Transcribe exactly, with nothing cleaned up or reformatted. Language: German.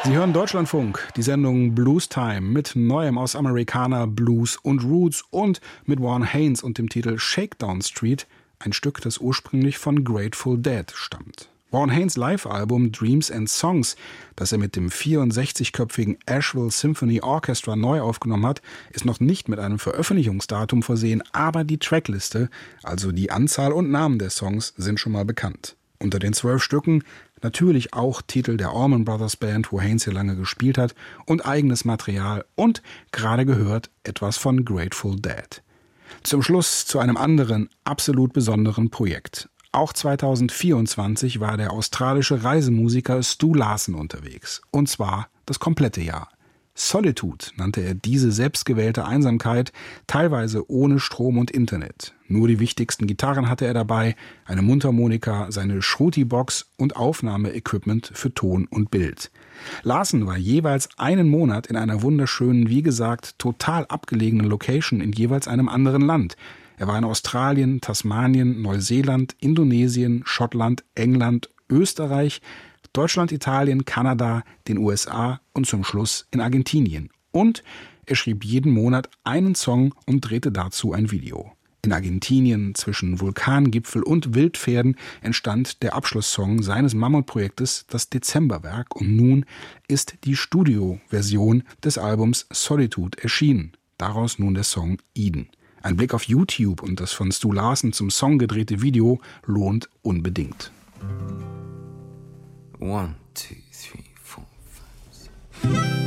Sie hören Deutschlandfunk, die Sendung Blues Time mit Neuem aus Americana, Blues und Roots und mit Warren Haynes und dem Titel Shakedown Street, ein Stück, das ursprünglich von Grateful Dead stammt. Warren Haynes Live-Album Dreams and Songs, das er mit dem vierundsechzigköpfigen Asheville Symphony Orchestra neu aufgenommen hat, ist noch nicht mit einem Veröffentlichungsdatum versehen, aber die Trackliste, also die Anzahl und Namen der Songs, sind schon mal bekannt. Unter den zwölf Stücken natürlich auch Titel der Allman Brothers Band, wo Haynes hier lange gespielt hat, und eigenes Material und, gerade gehört, etwas von Grateful Dead. Zum Schluss zu einem anderen, absolut besonderen Projekt. Auch zweitausendvierundzwanzig war der australische Reisemusiker Stu Larsen unterwegs. Und zwar das komplette Jahr. Solitude nannte er diese selbstgewählte Einsamkeit, teilweise ohne Strom und Internet. Nur die wichtigsten Gitarren hatte er dabei, eine Mundharmonika, seine Shruti-Box und Aufnahmeequipment für Ton und Bild. Larsen war jeweils einen Monat in einer wunderschönen, wie gesagt, total abgelegenen Location in jeweils einem anderen Land. Er war in Australien, Tasmanien, Neuseeland, Indonesien, Schottland, England, Österreich, Deutschland, Italien, Kanada, den U S A und zum Schluss in Argentinien. Und er schrieb jeden Monat einen Song und drehte dazu ein Video. In Argentinien zwischen Vulkangipfel und Wildpferden entstand der Abschlusssong seines Mammutprojektes, das Dezemberwerk. Und nun ist die Studioversion des Albums Solitude erschienen. Daraus nun der Song Eden. Ein Blick auf YouTube und das von Stu Larsen zum Song gedrehte Video lohnt unbedingt. One, two, three, four, five, six.